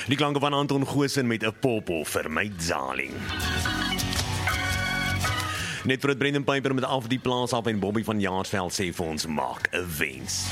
Die klanke van Anton Goosen met 'n popo vir my darling. Net vir het Brendan Piper met af die plaas af en Bobby van Jaarsveld sê vir ons maak 'n wens.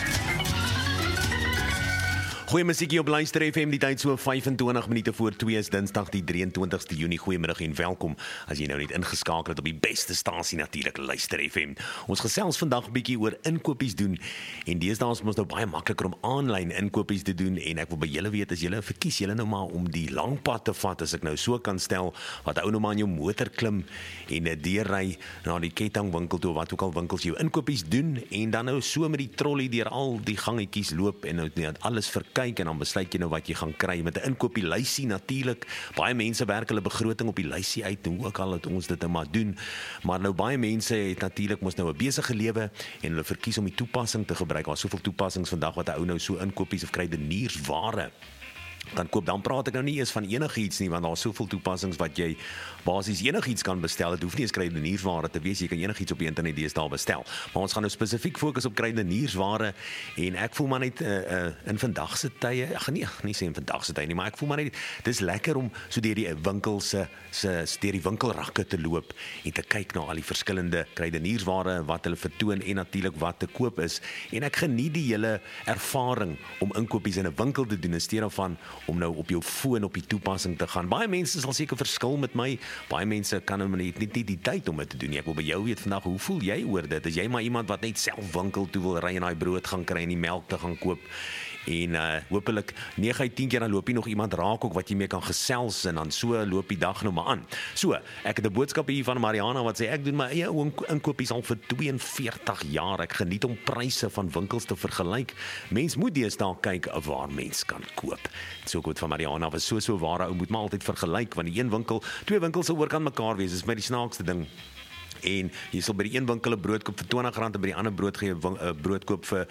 Goeie musiekie op Luister FM, die tyd so 25 minute voor 2 is Dinsdag die 23ste Junie. Goeiemiddag en welkom as jy nou net ingeskakel het op die beste stasie natuurlik, Luister FM. Ons gesels vandag 'n bietjie oor inkopies doen en deesdae is ons nou baie makliker om aanlyn inkopies te doen en ek wil by julle weet as julle verkies julle nou maar om die lang pad te vat, as ek nou so kan stel, wat ou nou maar in jou motor klim en 'n deurry na die kettingwinkel toe, wat ook al winkels jou inkopies doen en dan nou so met die trolley deur al die gangetjies loop en nou net alles verkyk en dan besluit jy nou wat jy gaan kry met 'n inkopieslysie natuurlik. Baie mense werk hulle begroting op die lysie uit, hoe ook al het ons dit nou maar doen. Maar nou baie mense het natuurlik mos nou 'n besige lewe en hulle verkies om die toepassing te gebruik. Daar's soveel toepassings vandag wat 'n ou nou so inkopies of kruideniersware kan koop. Dan praat ek nou nie eens van enigiets nie, want daar's soveel toepassings wat jy basies enigiets kan bestel. Dit hoef nie eens kruideniersware te wees, jy kan enigiets op die internet deesdae bestel. Maar ons gaan nou spesifiek fokus op kruideniersware en ek voel maar net in vandag se tye, nie sê in vandag se tye nie, maar ek voel maar net dis lekker om so deur die winkels deur die winkelrakke te loop en te kyk na al die verskillende kruideniersware wat hulle vertoon en natuurlik wat te koop is. En ek geniet die hele ervaring om inkopies in 'n winkel te doen in steede van om nou op jou foon op die toepassing te gaan. Baie mense sal seker verskil met my. Baie mense kan nou net nie die tyd om dit te doen nie. Ek wil by jou weet vandag, hoe voel jy oor dit? Is jy maar iemand wat net self winkel toe wil ry en daai brood gaan kry en die melk te gaan koop? En hopelik 9 uit 10 keer dan loop jy nog iemand raak ook wat jy mee kan gesels en dan so loop die dag nou maar aan. So, ek het 'n boodskap hier van Mariana wat sê ek doen my eie inkopies al vir 42 jaar. Ek geniet om pryse van winkels te vergelyk. Mens moet deesdae kyk waar mens kan koop. So goed van Mariana was so ware ou moet maar altyd vergelyk want die een winkel, twee winkels sal oorkant mekaar wees. Dis my die snaakste ding. En jy sal by die een winkel 'n brood koop vir R20 en by die ander brood koop vir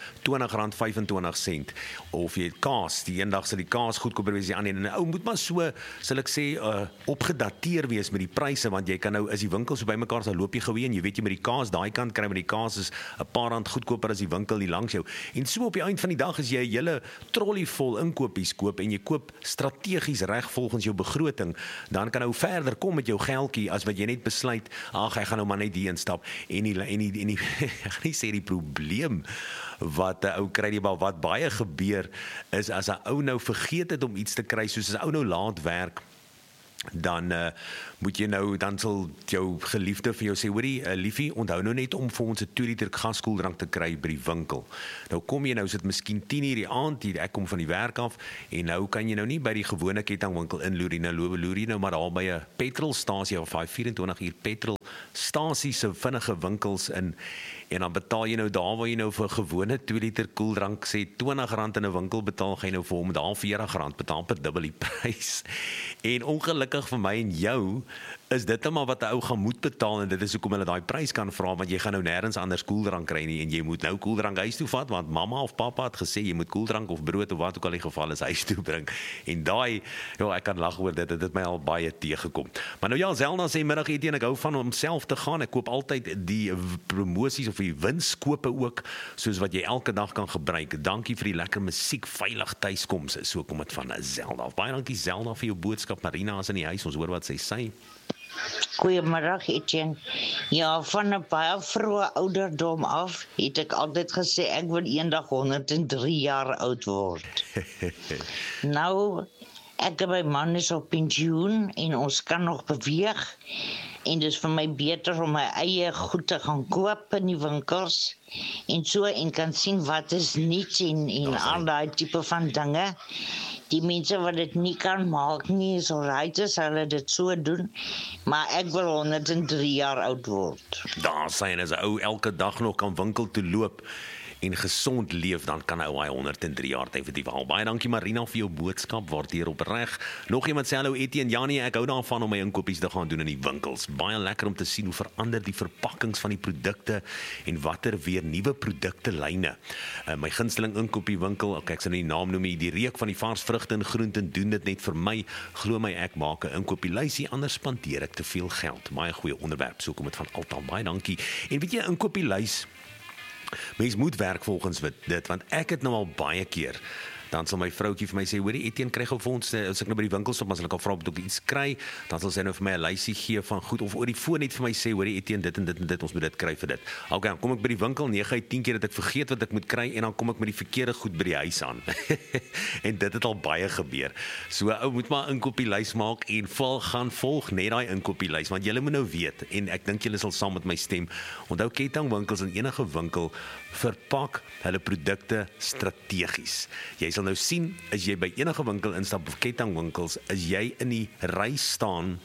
R20.25. Of jy kaas, die een dag sal die kaas goedkoper wees as die ander. En 'n ou moet maar so, sal ek sê, opgedateer wees met die pryse, want jy kan nou, as die winkels so bymekaar sal loop jy gou en jy weet jy met die kaas, daai kant kry met die kaas is 'n paar rand goedkoper as die winkel hier langs jou. En so op die eind van die dag as jy 'n hele trolley vol inkopies koop en jy koop strategies reg volgens jou begroting, dan kan nou verder kom met jou geldjie as wat jy net besluit, ag ek gaan nou maar net die instap en die ek gaan nie sê die probleem wat 'n ou kry nie, maar wat baie gebeur is as 'n ou nou vergeet het om iets te kry, soos as 'n ou nou laat werk, dan moet jy nou, dan sal jou geliefde vir jou sê, hoorie, liefie, onthou nou net om vir ons 'n 2 liter gaskoeldrank te kry by die winkel. Nou kom jy nou, sit miskien 10 uur die aand, ek kom van die werk af, en nou kan jy nou nie by die gewone kettingwinkel inloer nie, nou loer jy nou maar daar by 'n petrolstasie of 24 uur petrolstasie se vinnige winkels in, en dan betaal jy nou daar waar jy nou vir 'n gewone 2 liter koeldrank sê R20 in 'n winkel betaal, gaan jy nou vir hom daar R40 betaal per dubbel die prys. En ongelukkig vir my en jou is dit maar wat 'n ou gaan moet betaal, en dit is hoekom hulle daai prys kan vra, want jy gaan nou nêrens anders koeldrank kry nie en jy moet nou koeldrank huis toe vat want mamma of pappa het gesê jy moet koeldrank of brood of wat ook al die geval is huis toe bring. En daai, ek kan lag oor dit het my al baie teëgekom. Maar nou ja, Zelda sê middagete en ek hou van om self te gaan. Ek koop altyd die promosies of die winskope ook, soos wat jy elke dag kan gebruik. Dankie vir die lekker musiek, veilig tuiskoms. So kom dit van Zelda. Baie dankie Zelda vir jou boodskap. Marina is in die huis, ons hoor wat sy sê. Goeiemiddag Etienne. Ja, van 'n baie vroeë ouderdom af het ek altyd gesê ek wil eendag 103 jaar oud word. Nou, ek en my man is op pensioen en ons kan nog beweeg en dis vir my beter om my eie goed te gaan koop in die winkels en so en kan sien wat is niets en al daai tipe van dinge. Die mense wat dit nie kan maak nie, is alright as hulle dit so doen, maar ek wil 103 jaar oud word. Daar sien as 'n ou elke dag nog kan winkel toe loop en gesond leef, dan kan hy 103 jaar definitief al. Baie dankie Marina vir jou boodskap, waardeer opreg. Nog iemand sê hallo Etienne, Janie, ek hou daarvan om my inkopies te gaan doen in die winkels. Baie lekker om te sien hoe verander die verpakkings van die produkte en watter weer nuwe produkte lyne. My gunsteling inkopiewinkel, ek sal nie die naam noem nie, die reuk van die vars vrugte en groente doen dit net vir my. Glo my, ek maak 'n inkopielysie, anders spandeer ek te veel geld. Baie goeie onderwerp, so kom dit van altyd. Baie dankie. En weet jy, inkopielys, mens moet werk volgens dit, want ek het nou al baie keer dan sal my vroutjie vir my sê, hoorie Etienne, kry gou vir ons, as ek nou by die winkel stop, as ek al vra of ek iets kry, dan sal sy nou vir my 'n lysie gee van goed, of oor die foon net vir my sê, hoorie Etienne, dit en dit en dit, ons moet dit kry vir dit. Okay, dan kom ek by die winkel, 9 uit 10 keer dat ek vergeet wat ek moet kry, en dan kom ek met die verkeerde goed by die huis aan. En dit het al baie gebeur. So ou moet maar 'n inkopieslys maak en gaan volg net daai inkopieslys, want julle moet nou weet, en ek dink julle sal saam met my stem, onthou kettingwinkels in enige winkel verpak hulle produkte strategies. Jy sal nou sien, as jy by enige winkel instap of kettingwinkels, as jy in die ry staan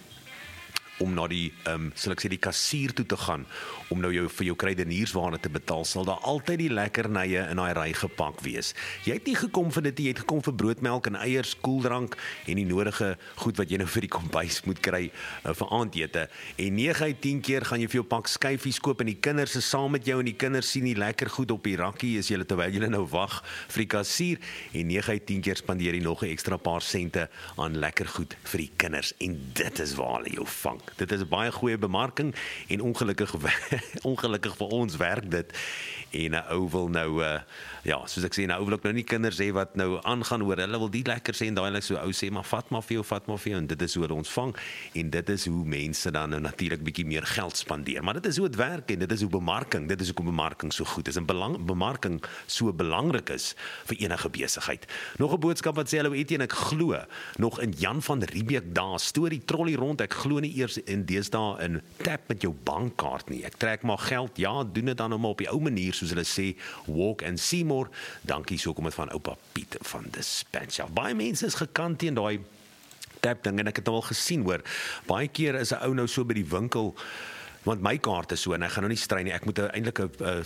om na die, sal ek sê, die kassier toe te gaan, om nou vir jou kruideniersware te betaal, sal daar altyd die lekkernye in daai ry gepak wees. Jy het nie gekom vir dit, jy het gekom vir broodmelk en eiers, koeldrank en die nodige goed wat jy nou vir die kombuis moet kry vir aandete. En 9 uit 10 keer gaan jy vir jou pak skyfies koop en die kinders is saam met jou en die kinders sien die lekker goed op die rakkie is julle terwyl julle nou wag vir die kassier, en 9 uit 10 keer spandeer jy nog 'n ekstra paar sente aan lekker goed vir die kinders, en dit is waar hulle jou vang. Dit is 'n baie goeie bemarking en ongelukkig vir ons werk dit, en 'n ou wil nou ja, soos ek sê, 'n ou wil ook nou nie kinders hê wat nou aangaan oor hulle wil die lekker sê en daai so ou sê maar vat maar vir jou, en dit is hoe hulle ons vang, en dit is hoe mense dan nou natuurlik bietjie meer geld spandeer, maar dit is hoe dit werk en dit is hoe bemarking so goed is en bemarking so belangrik is vir enige besigheid. Nog 'n boodskap wat sê, hallo Etienne, ek glo nog in Jan van Riebeeck daar stoor die trolley rond, ek glo nie eers in deesdae in tap met jou bankkaart nie, ek trek maar geld, ja, doen dit dan nou maar op die ou manier soos hulle sê, walk and see more. Dankie, so kom dit van oupa Piet van Dispatch. Baie mense is gekant teen daai tap ding, en ek het nou al gesien hoor, baie keer is 'n ou nou so by die winkel, want my kaart is so, en ek gaan nou nie strei nie, ek moet eintlik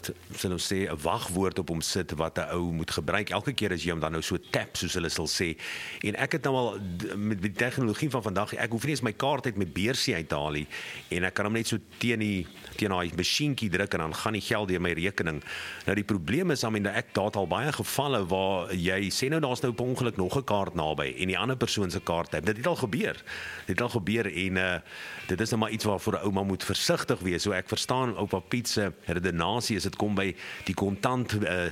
'n wagwoord op hom sit wat 'n ou moet gebruik, elke keer as jy hom dan nou so tap, soos hulle sal sê, en ek het nou al, met die tegnologie van vandag, ek hoef nie eens my kaart uit my beursie uit te haal nie, en ek kan hom net so teen daai masjienkie druk, en dan gaan die geld deur my rekening. Nou die probleem is, ek daar het al baie gevalle, waar jy sê nou, daar's nou per ongeluk nog 'n kaart naby, en die ander persoon se kaart tap, dit het al gebeur, en dit is nou maar iets waarvoor 'n ouma moet versigtig wees, so ek verstaan oupa Piet se redenasie as dit kom by die kontant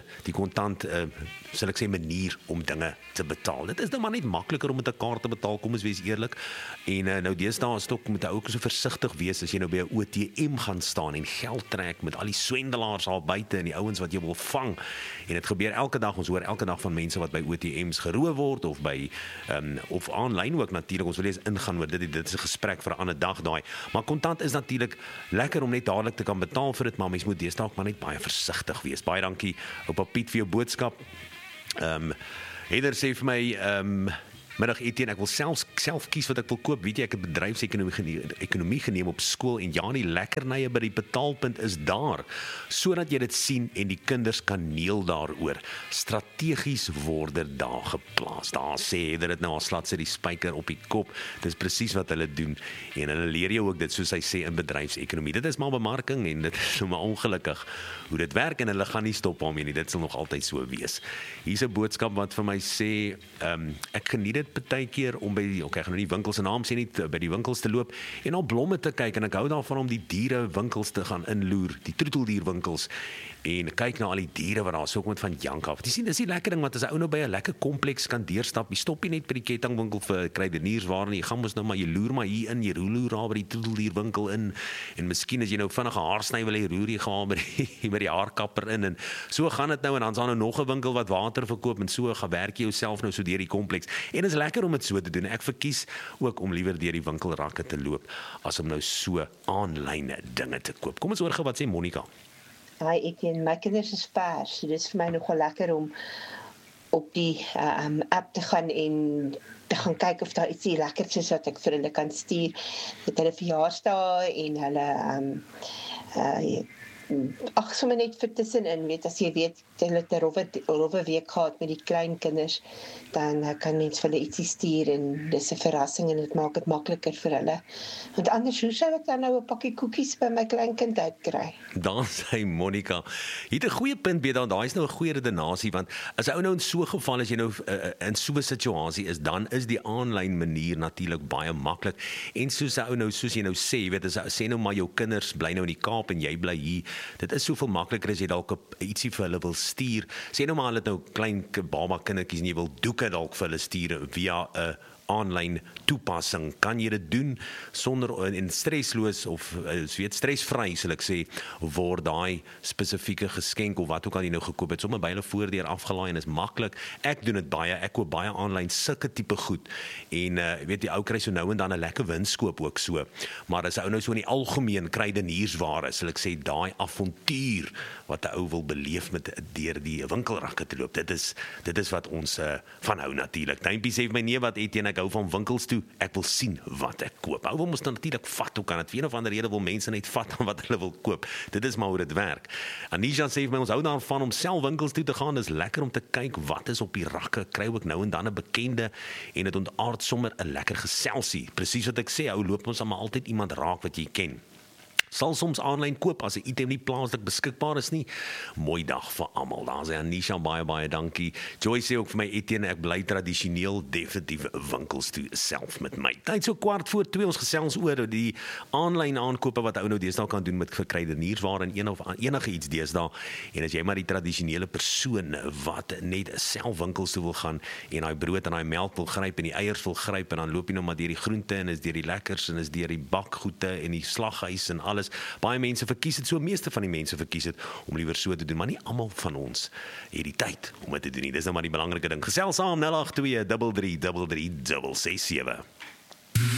sal ek sê manier om dinge te betaal. Dit is nou maar net makliker om met 'n kaart te betaal, kom ons wees eerlik, en nou deesdae is dit moet ook so versigtig wees as jy nou by 'n ATM gaan staan en geld trek met al die swendelaars al buite en die ouens wat jy wil vang, en dit gebeur elke dag, ons hoor elke dag van mense wat by ATM's geroof word, of by of aanlyn ook natuurlik, ons wil eens ingaan oor dit is 'n gesprek vir 'n ander dag daai, maar kontant is natuurlik lekker om net dadelik te kan betaal vir dit, maar mens moet deesdae ook maar net baie versigtig wees. Baie dankie oupa Piet vir jou boodskap. Heder sê vir my, middag Etienne, ek wil self kies wat ek wil koop, weet jy, ek het bedryfsekonomie geneem op skool, en ja, die lekkernye by die betaalpunt is daar, sodat jy dit sien en die kinders kan neel daaroor. Strategies word daar geplaas. Daar sê dit nou, al slat sy die spyker op die kop. Dis presies wat hulle doen, en hulle leer jou ook dit, soos hy sê, in bedryfsekonomie. Dit is maar bemarking, en dit is maar ongelukkig hoe dit werk, en hulle gaan nie stop daarmee nie, dit sal nog altyd so wees. Hier's 'n boodskap wat vir my sê, ek geniet dit partykeer om by ek gaan nou die winkels se naam sê nie, by die winkels te loop en al blomme te kyk, en ek hou daarvan om die dierewinkels te gaan inloer, die troeteldierwinkels, en kyk na al die diere wat daar is, ook met van jank af. Jy sien, dis die lekker ding, want as 'n ou nou by 'n lekker kompleks kan deurstap, jy stop nie net by die kettingwinkel vir kruideniersware nie, jy gaan mos nou maar, jy loer maar hier in, jy roer daar by die troeteldierwinkel in, en miskien as jy nou vinnig 'n haarsny wil hê, roer jy gaan by die haarkapper in, en so gaan dit nou, en dan is daar nou nog 'n winkel wat water verkoop, en so gaan werk jy jouself nou so deur die kompleks, en is lekker om dit so te doen. Ek verkies ook om liewer deur die winkelrakke te loop, as om nou so aanlyn dinge te koop. Kom ons hoor gou wat sê Monica. Hi Etienne, my kinders is pers, so dit is vir my nogal lekker om op die app te gaan en te gaan kyk of daar ietsie lekkers is wat ek vir hulle kan stuur met hulle verjaarsdae en hulle sommer net vir tussenin, weet, as jy weet, hulle het 'n rowwe week gehad met die klein kinders, dan kan mens vir hulle ietsie stuur, en dis 'n verrassing, en dit maak dit makliker vir hulle. Want anders, hoe sal ek dan nou 'n pakkie koekies by my kleinkind uitkry? Dan sê Monica, jy het 'n goeie punt by daai is nou 'n goeie redenasie, want as ou nou in so 'n geval, as jy nou in so 'n situasie is, dan is die aanlyn manier natuurlik baie maklik, en soos ou nou, soos jy nou sê, jy weet, as sê nou maar jou kinders bly nou in die Kaap en jy bly hier, dit is soveel makliker as jy dalk ietsie vir hulle wil stuur. Sê nou maar hulle het nou klein baba kindertjies en jy wil doeke dalk vir hulle stuur via 'n aanlyn toepassing, kan jy dit doen sonder en stresloos of stresvry sal ek sê, word daai spesifieke geskenk of wat ook al jy nou gekoop het, sommer by hulle voordeur afgelaai en is maklik. Ek doen dit baie, ek koop baie aanlyn sulke tipe goed en weet die ou kry so nou en dan 'n lekker winskoop ook so. Maar as 'n ou nou so in die algemeen kruideniersware, sal ek sê daai avontuur wat 'n ou wil beleef met deur die winkelrakke te loop. Dit is wat ons van hou natuurlik. Tuinpie sê vir my nee wat Etienne, ek hou van winkels toe, ek wil sien wat ek koop. Hou ons dan natuurlik vat, hoe kan dit? Vir een of ander rede wil mense net vat aan wat hulle wil koop. Dit is maar hoe dit werk. Anisha sê vir my, ons hou daarvan om self winkels toe te gaan, dis lekker om te kyk wat is op die rakke, kry ook nou en dan 'n bekende en dit ontaard sommer 'n lekker geselsie. Presies wat ek sê, ou loop ons maar altyd iemand raak wat jy ken. Sal soms aanlyn koop as 'n item nie plaaslik beskikbaar is nie. Mooi dag vir almal. Daar sê Anisha baie dankie. Joy sê ook vir my Etienne, ek bly tradisioneel definitief winkels toe self met my. Tyd so 2:15 ons gesels oor die aanlyn aankope wat ou nou deesdae kan doen met kruideniersware en enige iets deesdae. En as jy maar die tradisionele persoon wat net self winkels toe wil gaan en daai brood en daai melk wil gryp en die eiers wil gryp en dan loop jy nou maar deur die groente en is deur die lekkers en is deur die bakgoede en die slaghuis en alles. Baie mense verkies dit so, meeste van die mense verkies dit om liewer so te doen, maar nie almal van ons het die tyd om dit te doen nie. Dis nou maar die belangrike ding. Gesels saam 082 3333 667.